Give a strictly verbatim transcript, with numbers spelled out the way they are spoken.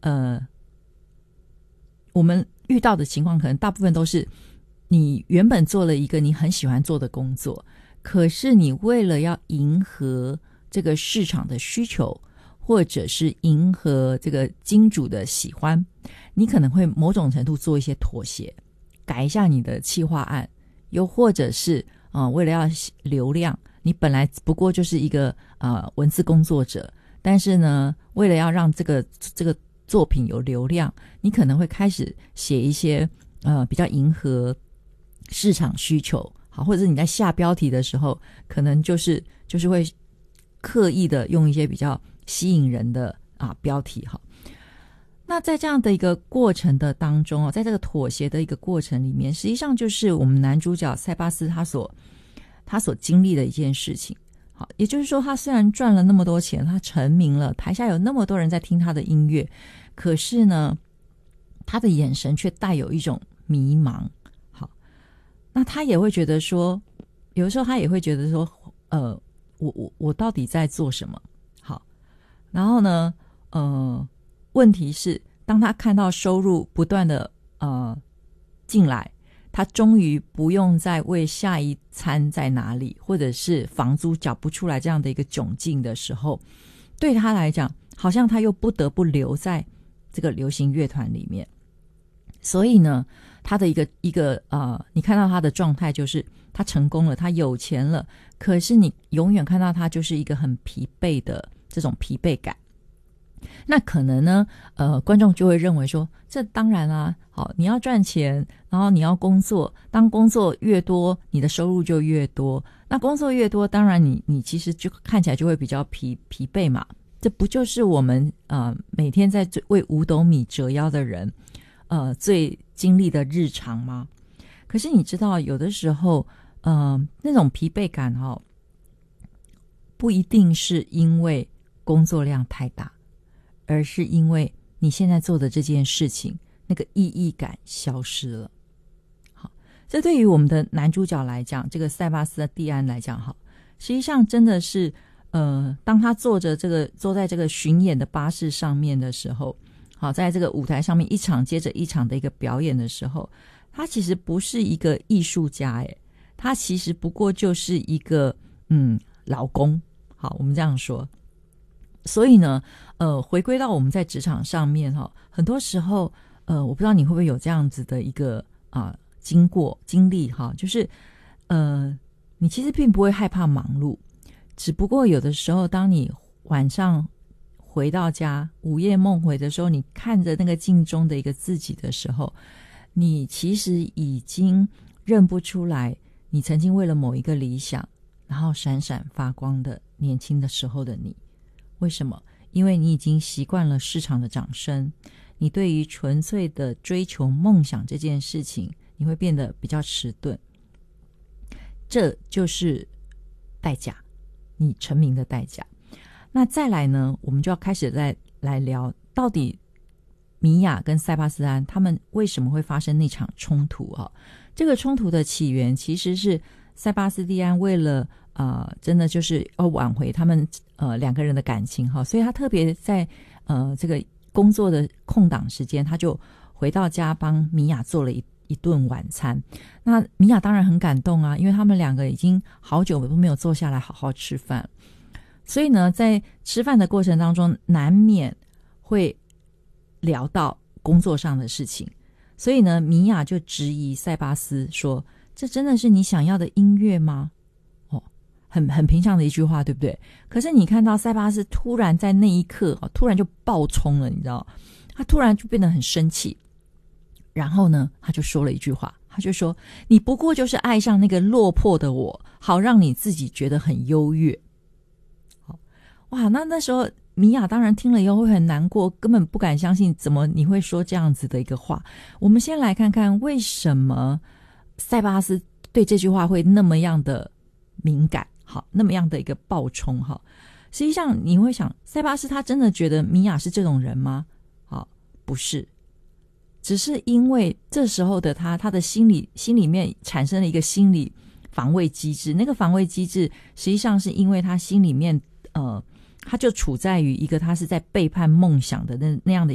呃，我们遇到的情况可能大部分都是你原本做了一个你很喜欢做的工作，可是你为了要迎合这个市场的需求，或者是迎合这个金主的喜欢，你可能会某种程度做一些妥协，改一下你的企划案，又或者是呃，为了要流量，你本来不过就是一个呃文字工作者，但是呢，为了要让这个这个作品有流量，你可能会开始写一些呃比较迎合市场需求，好，或者是你在下标题的时候，可能就是就是会刻意的用一些比较吸引人的啊标题哈。那在这样的一个过程的当中哦，在这个妥协的一个过程里面，实际上就是我们男主角塞巴斯他所他所经历的一件事情。好，也就是说，他虽然赚了那么多钱，他成名了，台下有那么多人在听他的音乐，可是呢，他的眼神却带有一种迷茫。好，那他也会觉得说，有的时候他也会觉得说，呃，我我我到底在做什么？好，然后呢，呃，问题是，当他看到收入不断的呃进来，他终于不用再为下一餐在哪里，或者是房租缴不出来这样的一个窘境的时候，对他来讲，好像他又不得不留在这个流行乐团里面。所以呢，他的一个一个呃，你看到他的状态就是他成功了，他有钱了，可是你永远看到他就是一个很疲惫的这种疲惫感。那可能呢，呃，观众就会认为说，这当然啦，好，你要赚钱，然后你要工作，当工作越多，你的收入就越多。那工作越多，当然你你其实就看起来就会比较疲疲惫嘛。这不就是我们呃每天在为五斗米折腰的人，呃最经历的日常吗？可是你知道，有的时候，呃，那种疲惫感哦，不一定是因为工作量太大。而是因为你现在做的这件事情，那个意义感消失了。好，这对于我们的男主角来讲，这个塞巴斯蒂安来讲，好，实际上真的是，呃，当他坐着这个坐在这个巡演的巴士上面的时候，好，在这个舞台上面一场接着一场的一个表演的时候，他其实不是一个艺术家，诶，他其实不过就是一个嗯劳工。好，我们这样说。所以呢，呃，回归到我们在职场上面哈，很多时候，呃，我不知道你会不会有这样子的一个啊、呃、经过经历哈，就是呃，你其实并不会害怕忙碌，只不过有的时候，当你晚上回到家午夜梦回的时候，你看着那个镜中的一个自己的时候，你其实已经认不出来，你曾经为了某一个理想，然后闪闪发光的年轻的时候的你。为什么？因为你已经习惯了市场的掌声，你对于纯粹的追求梦想这件事情，你会变得比较迟钝。这就是代价，你成名的代价。那再来呢，我们就要开始再来聊，到底米娅跟塞巴斯安他们为什么会发生那场冲突啊？这个冲突的起源其实是塞巴斯蒂安为了呃，真的就是要挽回他们呃两个人的感情哈，所以他特别在呃这个工作的空档时间，他就回到家帮米娅做了一一顿晚餐。那米娅当然很感动啊，因为他们两个已经好久都没有坐下来好好吃饭，所以呢，在吃饭的过程当中，难免会聊到工作上的事情。所以呢，米娅就质疑塞巴斯说：“这真的是你想要的音乐吗？”很很平常的一句话，对不对？可是你看到塞巴斯突然在那一刻突然就爆冲了，你知道，他突然就变得很生气，然后呢，他就说了一句话，他就说：“你不过就是爱上那个落魄的我，好让你自己觉得很优越。”好，哇，那那时候米娅当然听了以后会很难过，根本不敢相信，怎么你会说这样子的一个话？我们先来看看为什么塞巴斯对这句话会那么样的敏感。好，那么样的一个爆冲哈，实际上你会想，塞巴斯他真的觉得米娅是这种人吗？好，不是，只是因为这时候的他，他的心里心里面产生了一个心理防卫机制，那个防卫机制实际上是因为他心里面呃，他就处在于一个他是在背叛梦想的那那样的